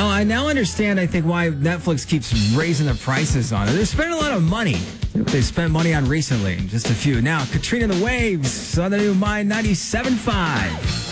Oh, I now understand, I think, why Netflix keeps raising the prices on it. They're spending a lot of money. They spent money on recently. Just a few. Now, Katrina and the Waves on the new Mind 97.5.